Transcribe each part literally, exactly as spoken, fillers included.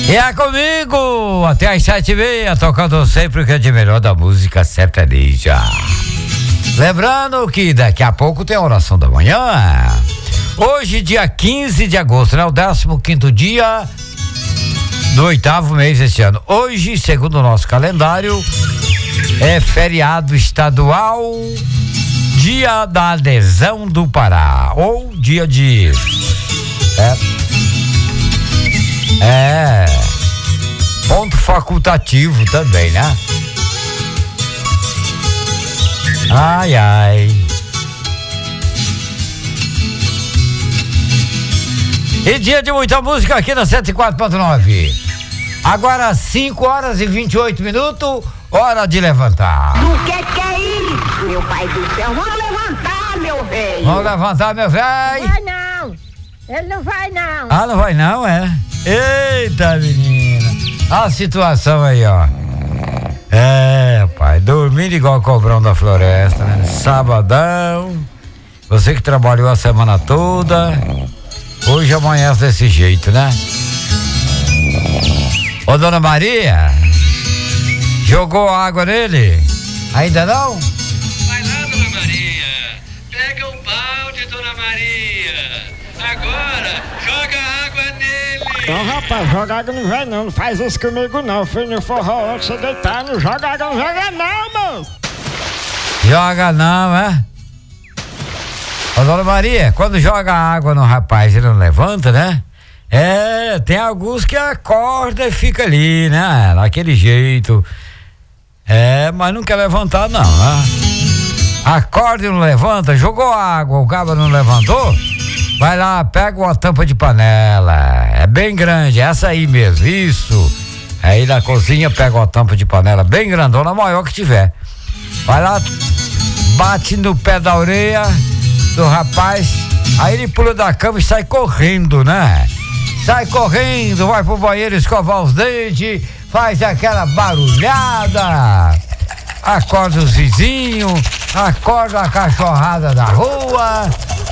E é comigo até as sete e meia, tocando sempre o que é de melhor da música sertaneja. Lembrando que daqui a pouco tem a oração da manhã. Hoje, dia quinze de agosto, né? O décimo quinto dia do oitavo mês deste ano. Hoje, segundo o nosso calendário, é feriado estadual, dia da adesão do Pará, ou dia de... É, é ponto facultativo também, né? Ai, ai. E dia de muita música aqui na cento e quatro ponto nove. Agora cinco horas e vinte e oito minutos, hora de levantar. O que que é isso, meu pai do céu? Vamos levantar, meu velho. Vamos levantar, meu velho. Vai não, ele não vai não. Ah, não vai não, é? Eita, menina. A situação aí, ó. É, pai, dormindo igual cobrão da floresta, né? Sabadão. Você que trabalhou a semana toda, hoje amanhece desse jeito, né? Ô, dona Maria, jogou água nele? Ainda não? Vai lá, dona Maria. Pega um balde, dona Maria. Agora, joga água nele. Não, rapaz, joga água não vai não, não faz isso comigo não. Fui no forró antes de deitar, não joga água, não joga não, moço. Joga não, é? Ô, dona Maria, quando joga água no rapaz, ele não levanta, né? É, tem alguns que acorda e fica ali, né? Daquele jeito. É, mas não quer levantar não, né? Acorda e não levanta, jogou água, o cabo não levantou, vai lá, pega uma tampa de panela, é bem grande, essa aí mesmo, isso. Aí na cozinha pega uma tampa de panela bem grandona, maior que tiver. Vai lá, bate no pé da orelha do rapaz, aí ele pula da cama e sai correndo, né? Sai correndo, vai pro banheiro escovar os dentes, faz aquela barulhada, acorda os vizinhos, acorda a cachorrada da rua,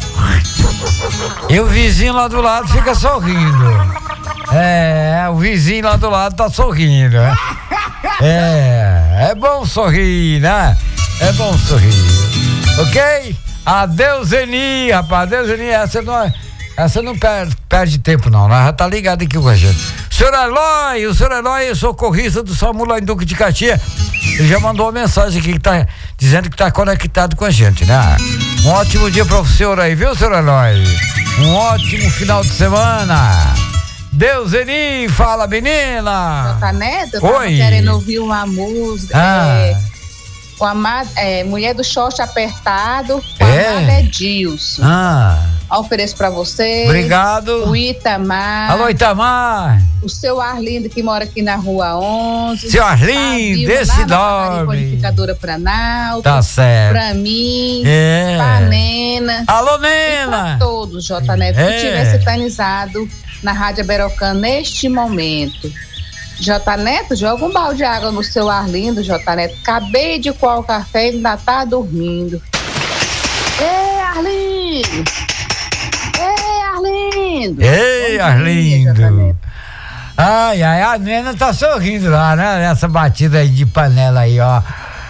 e o vizinho lá do lado fica sorrindo. É, o vizinho lá do lado tá sorrindo, né? É, é bom sorrir, né? É bom sorrir, ok? Adeus, Eni, rapaz, adeus, Eni, essa não é... Essa não perde, perde tempo não, né? Já tá ligado aqui com a gente. Senhor Eloy, o senhor Eloy é socorrista do SAMU lá em Duque de Caxias. Ele já mandou uma mensagem aqui que tá dizendo que tá conectado com a gente, né? Um ótimo dia para o senhor aí, viu, senhor Eloy? Um ótimo final de semana. Deus, Eni, fala, menina. Jota Neto, eu tava Oi. querendo ouvir uma música. Ah. É, com a Ma- é, Mulher do Short Apertado, com É? a Amada Edilson. Ah, Ofereço pra vocês. obrigado. O Itamar. Alô, Itamar. O seu Arlindo, que mora aqui na Rua onze. Seu Arlindo, Fabio, esse lá na Padaria dorme. Panificadora Planalto. Tá certo. Pra mim. É. Pra Nena. Alô, E pra Nena. todos, Jota Neto, É. que estiver sintonizado na Rádio Aberocã neste momento. Jota Neto, joga um balde de água no seu Arlindo, Jota Neto. Acabei de coar o café e ainda tá dormindo. Ei, Arlindo! Ei, Arlindo! Ei, Bom dia, Jota Arlindo. Neto. Ai, ai, a Nena tá sorrindo lá, né? Nessa batida aí de panela aí, ó.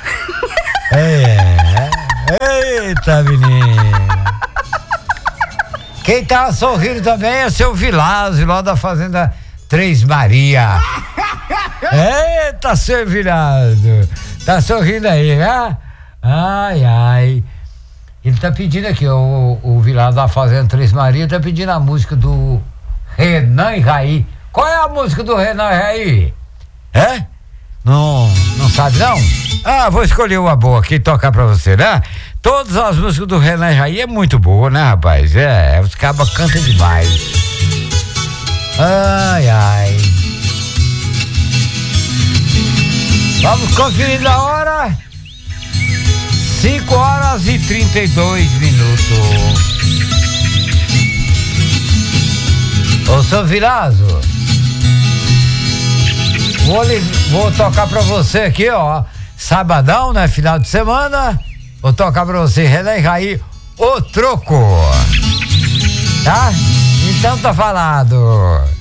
É. Eita, menina. Quem tá sorrindo também é seu Vilásio, lá da Fazenda Três Maria. Eita, seu Vilásio. Tá sorrindo aí, né? Ai, ai. Ele tá pedindo aqui, o, o Vilásio da Fazenda Três Maria tá pedindo a música do Renan e Raí. Qual é a música do Renan e Raí? É? Não, não sabe não? Ah, vou escolher uma boa aqui e tocar pra você, né? Todas as músicas do Renan e Raí é muito boa, né, rapaz? É, os cabas cantam demais. Ai, ai. Vamos conferir na hora. cinco horas e trinta e dois minutos. Ô, seu Vilazo, vou, li, vou tocar pra você aqui, ó. Sabadão, né? Final de semana. Vou tocar pra você, Renan e Raí, o troco. Tá? Então tá falado.